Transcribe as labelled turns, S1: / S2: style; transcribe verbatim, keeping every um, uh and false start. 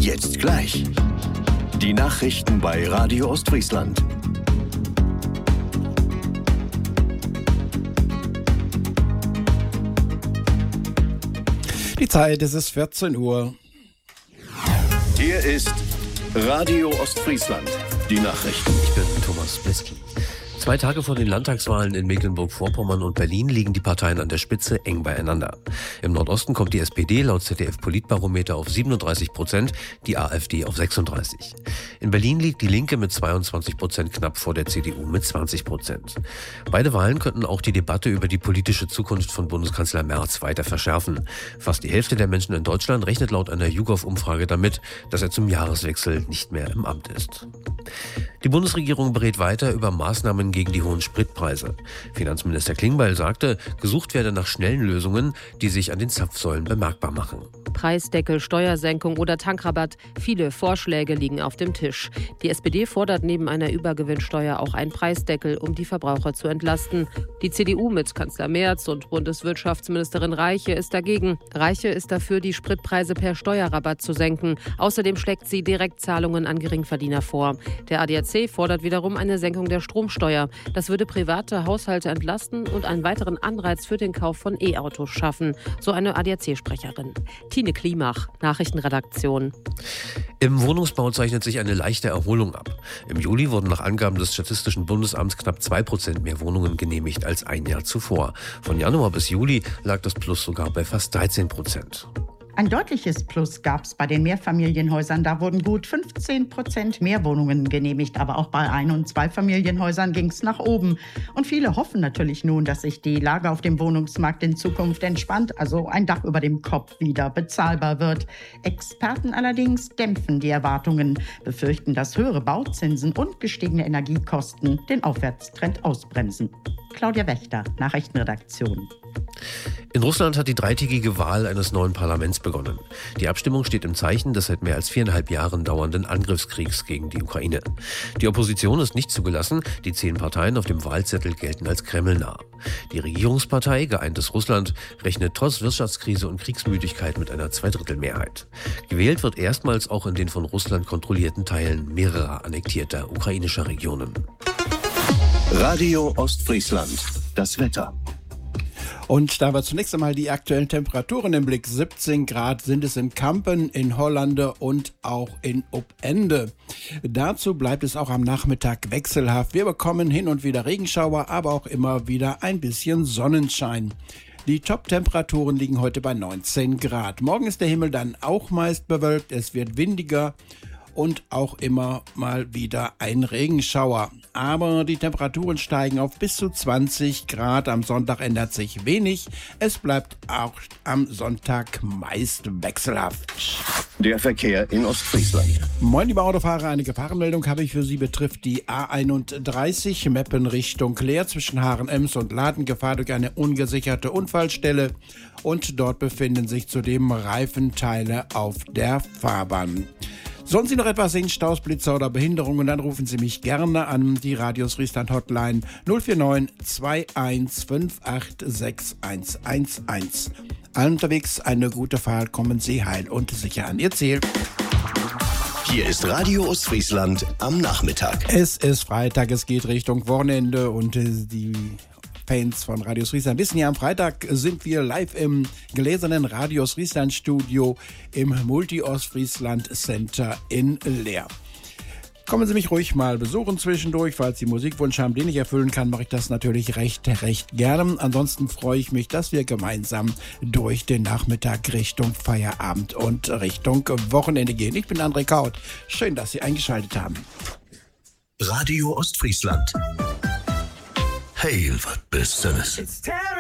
S1: Jetzt gleich. Die Nachrichten bei Radio Ostfriesland.
S2: Die Zeit, es ist vierzehn Uhr.
S1: Hier ist Radio Ostfriesland. Die Nachrichten.
S3: Ich bin Thomas Bleski. Zwei Tage vor den Landtagswahlen in Mecklenburg-Vorpommern und Berlin liegen die Parteien an der Spitze eng beieinander. Im Nordosten kommt die S P D laut Z D F-Politbarometer auf siebenunddreißig Prozent, die AfD auf sechsunddreißig. In Berlin liegt die Linke mit zweiundzwanzig Prozent knapp vor der C D U mit zwanzig Prozent. Beide Wahlen könnten auch die Debatte über die politische Zukunft von Bundeskanzler Merz weiter verschärfen. Fast die Hälfte der Menschen in Deutschland rechnet laut einer YouGov-Umfrage damit, dass er zum Jahreswechsel nicht mehr im Amt ist. Die Bundesregierung berät weiter über Maßnahmen gegen die hohen Spritpreise. Finanzminister Klingbeil sagte, gesucht werde nach schnellen Lösungen, die sich an den Zapfsäulen bemerkbar machen.
S4: Preisdeckel, Steuersenkung oder Tankrabatt. Viele Vorschläge liegen auf dem Tisch. Die S P D fordert neben einer Übergewinnsteuer auch einen Preisdeckel, um die Verbraucher zu entlasten. Die C D U mit Kanzler Merz und Bundeswirtschaftsministerin Reiche ist dagegen. Reiche ist dafür, die Spritpreise per Steuerrabatt zu senken. Außerdem schlägt sie Direktzahlungen an Geringverdiener vor. Der A D A C fordert wiederum eine Senkung der Stromsteuer. Das würde private Haushalte entlasten und einen weiteren Anreiz für den Kauf von E-Autos schaffen, so eine A D A C-Sprecherin. Tine Klimach, Nachrichtenredaktion.
S3: Im Wohnungsbau zeichnet sich eine leichte Erholung ab. Im Juli wurden nach Angaben des Statistischen Bundesamts knapp zwei Prozent mehr Wohnungen genehmigt als ein Jahr zuvor. Von Januar bis Juli lag das Plus sogar bei fast dreizehn Prozent.
S5: Ein deutliches Plus gab es bei den Mehrfamilienhäusern. Da wurden gut fünfzehn Prozent mehr Wohnungen genehmigt. Aber auch bei Ein- und Zweifamilienhäusern ging es nach oben. Und viele hoffen natürlich nun, dass sich die Lage auf dem Wohnungsmarkt in Zukunft entspannt, also ein Dach über dem Kopf wieder bezahlbar wird. Experten allerdings dämpfen die Erwartungen, befürchten, dass höhere Bauzinsen und gestiegene Energiekosten den Aufwärtstrend ausbremsen. Claudia Wächter, Nachrichtenredaktion.
S3: In Russland hat die dreitägige Wahl eines neuen Parlaments begonnen. Die Abstimmung steht im Zeichen des seit mehr als viereinhalb Jahren dauernden Angriffskriegs gegen die Ukraine. Die Opposition ist nicht zugelassen, die zehn Parteien auf dem Wahlzettel gelten als kremlnah. Die Regierungspartei Geeintes Russland rechnet trotz Wirtschaftskrise und Kriegsmüdigkeit mit einer Zweidrittelmehrheit. Gewählt wird erstmals auch in den von Russland kontrollierten Teilen mehrerer annektierter ukrainischer Regionen.
S1: Radio Ostfriesland. Das Wetter.
S2: Und da wir zunächst einmal die aktuellen Temperaturen im Blick. siebzehn Grad sind es in Kampen, in Hollande und auch in Opende. Dazu bleibt es auch am Nachmittag wechselhaft. Wir bekommen hin und wieder Regenschauer, aber auch immer wieder ein bisschen Sonnenschein. Die Top-Temperaturen liegen heute bei neunzehn Grad. Morgen ist der Himmel dann auch meist bewölkt. Es wird windiger und auch immer mal wieder ein Regenschauer. Aber die Temperaturen steigen auf bis zu zwanzig Grad. Am Sonntag ändert sich wenig. Es bleibt auch am Sonntag meist wechselhaft.
S1: Der Verkehr in Ostfriesland.
S2: Moin, liebe Autofahrer, eine Gefahrenmeldung habe ich für Sie, betrifft die A einunddreißig Meppen Richtung Leer zwischen Haaren-Ems und Laden. Gefahr durch eine ungesicherte Unfallstelle und dort befinden sich zudem Reifenteile auf der Fahrbahn. Sollen Sie noch etwas sehen, Staus, Blitzer oder Behinderungen, dann rufen Sie mich gerne an, die Radio Ostfriesland Hotline null vier neun zwei eins fünf acht sechs eins eins eins. Allen unterwegs eine gute Fahrt, kommen Sie heil und sicher an Ihr Ziel.
S1: Hier ist Radio Ostfriesland am Nachmittag.
S2: Es ist Freitag, es geht Richtung Wochenende und äh, die Fans von Radio Ostfriesland wissen ja, am Freitag sind wir live im gläsernen Radio Ostfriesland Studio im Multi-Ostfriesland Center in Leer. Kommen Sie mich ruhig mal besuchen zwischendurch. Falls Sie Musikwunsch haben, den ich erfüllen kann, mache ich das natürlich recht, recht gerne. Ansonsten freue ich mich, dass wir gemeinsam durch den Nachmittag Richtung Feierabend und Richtung Wochenende gehen. Ich bin André Kaut. Schön, dass Sie eingeschaltet haben.
S1: Radio Ostfriesland. Hey, was bist du?